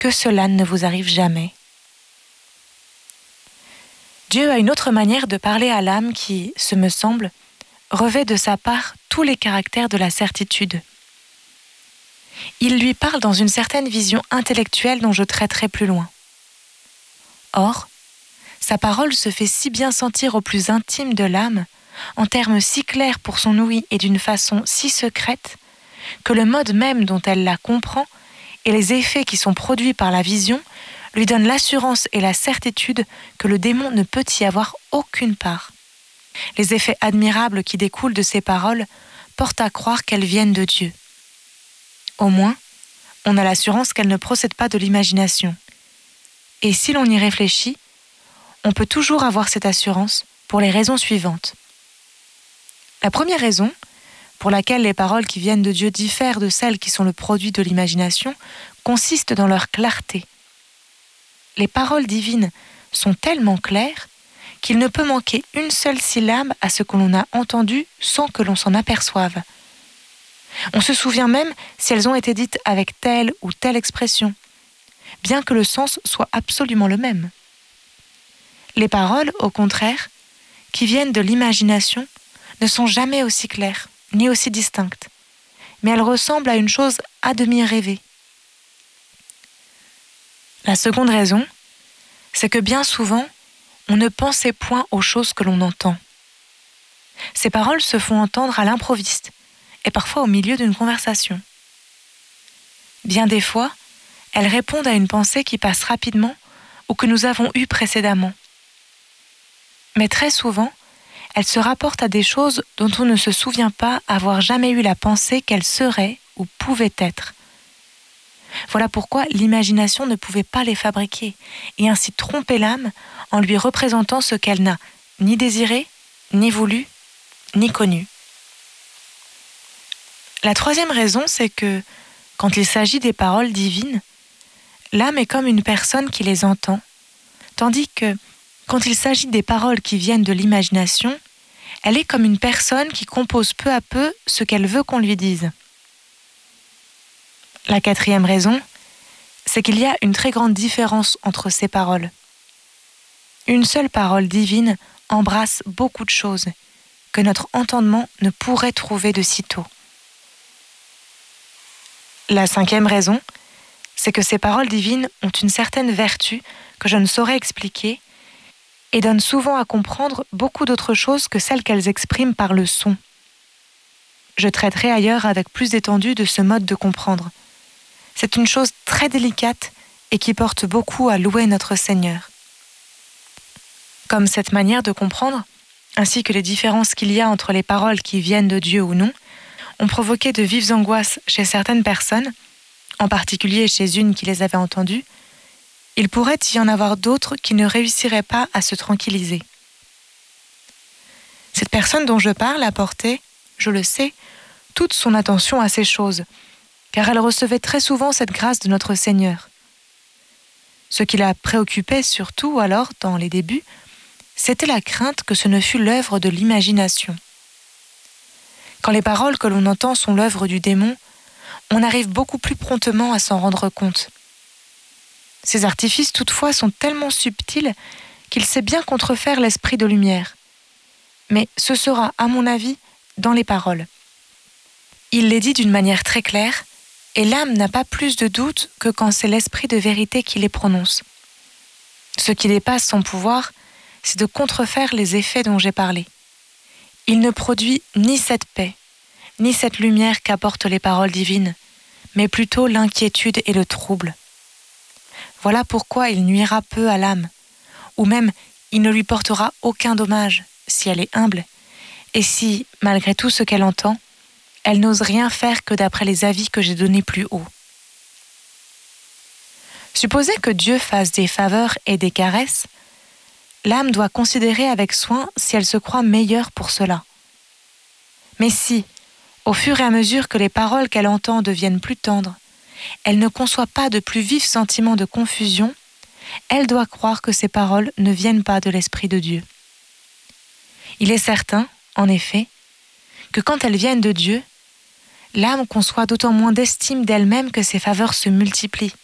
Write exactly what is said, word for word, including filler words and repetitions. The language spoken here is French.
que cela ne vous arrive jamais. Dieu a une autre manière de parler à l'âme qui, ce me semble, revêt de sa part tous les caractères de la certitude. Il lui parle dans une certaine vision intellectuelle dont je traiterai plus loin. Or, sa parole se fait si bien sentir au plus intime de l'âme, en termes si clairs pour son ouïe et d'une façon si secrète, que le mode même dont elle la comprend et les effets qui sont produits par la vision lui donnent l'assurance et la certitude que le démon ne peut y avoir aucune part. Les effets admirables qui découlent de ces paroles portent à croire qu'elles viennent de Dieu. Au moins, on a l'assurance qu'elles ne procèdent pas de l'imagination. Et si l'on y réfléchit, on peut toujours avoir cette assurance pour les raisons suivantes. La première raison, pour laquelle les paroles qui viennent de Dieu diffèrent de celles qui sont le produit de l'imagination, consiste dans leur clarté. Les paroles divines sont tellement claires qu'il ne peut manquer une seule syllabe à ce que l'on a entendu sans que l'on s'en aperçoive. On se souvient même si elles ont été dites avec telle ou telle expression, bien que le sens soit absolument le même. Les paroles, au contraire, qui viennent de l'imagination, ne sont jamais aussi claires, ni aussi distinctes, mais elles ressemblent à une chose à demi rêvée. La seconde raison, c'est que bien souvent, on ne pensait point aux choses que l'on entend. Ces paroles se font entendre à l'improviste, et parfois au milieu d'une conversation. Bien des fois, elles répondent à une pensée qui passe rapidement ou que nous avons eue précédemment. Mais très souvent, elles se rapportent à des choses dont on ne se souvient pas avoir jamais eu la pensée qu'elles seraient ou pouvaient être. Voilà pourquoi l'imagination ne pouvait pas les fabriquer et ainsi tromper l'âme en lui représentant ce qu'elle n'a ni désiré, ni voulu, ni connu. La troisième raison, c'est que, quand il s'agit des paroles divines, l'âme est comme une personne qui les entend, tandis que, quand il s'agit des paroles qui viennent de l'imagination, elle est comme une personne qui compose peu à peu ce qu'elle veut qu'on lui dise. La quatrième raison, c'est qu'il y a une très grande différence entre ces paroles. Une seule parole divine embrasse beaucoup de choses que notre entendement ne pourrait trouver de sitôt. La cinquième raison, c'est que ces paroles divines ont une certaine vertu que je ne saurais expliquer et donnent souvent à comprendre beaucoup d'autres choses que celles qu'elles expriment par le son. Je traiterai ailleurs avec plus d'étendue de ce mode de comprendre. C'est une chose très délicate et qui porte beaucoup à louer notre Seigneur. Comme cette manière de comprendre, ainsi que les différences qu'il y a entre les paroles qui viennent de Dieu ou non, ont provoqué de vives angoisses chez certaines personnes, en particulier chez une qui les avait entendues, il pourrait y en avoir d'autres qui ne réussiraient pas à se tranquilliser. Cette personne dont je parle a porté, je le sais, toute son attention à ces choses, car elle recevait très souvent cette grâce de notre Seigneur. Ce qui la préoccupait surtout alors, dans les débuts, c'était la crainte que ce ne fût l'œuvre de l'imagination. Quand les paroles que l'on entend sont l'œuvre du démon, on arrive beaucoup plus promptement à s'en rendre compte. Ces artifices toutefois sont tellement subtils qu'il sait bien contrefaire l'esprit de lumière. Mais ce sera, à mon avis, dans les paroles. Il les dit d'une manière très claire, et l'âme n'a pas plus de doute que quand c'est l'esprit de vérité qui les prononce. Ce qui dépasse son pouvoir, c'est de contrefaire les effets dont j'ai parlé. Il ne produit ni cette paix, ni cette lumière qu'apportent les paroles divines, mais plutôt l'inquiétude et le trouble. Voilà pourquoi il nuira peu à l'âme, ou même il ne lui portera aucun dommage si elle est humble, et si, malgré tout ce qu'elle entend, elle n'ose rien faire que d'après les avis que j'ai donnés plus haut. Supposez que Dieu fasse des faveurs et des caresses, l'âme doit considérer avec soin si elle se croit meilleure pour cela. Mais si, au fur et à mesure que les paroles qu'elle entend deviennent plus tendres, elle ne conçoit pas de plus vifs sentiments de confusion, elle doit croire que ces paroles ne viennent pas de l'Esprit de Dieu. Il est certain, en effet, que quand elles viennent de Dieu, l'âme conçoit d'autant moins d'estime d'elle-même que ses faveurs se multiplient.